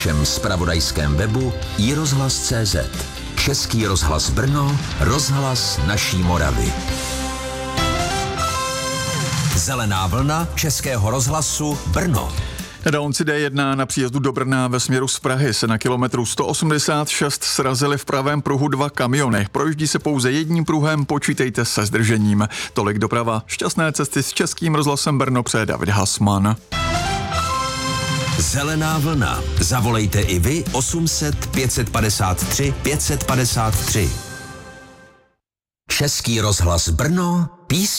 našem zpravodajském webu iRozhlas.cz. Český rozhlas Brno, rozhlas naší Moravy. Zelená vlna Českého rozhlasu Brno. Na dálnici D1 na příjezdu do Brna ve směru z Prahy se na kilometru 186 srazily v pravém pruhu 2 kamiony. Projíždí se pouze jedním pruhem, počítejte se zdržením. Tolik doprava. Šťastné cesty s Českým rozhlasem Brno přeje David Hasman. Zelená vlna. Zavolejte i vy 800 553 553. Český rozhlas Brno, písně.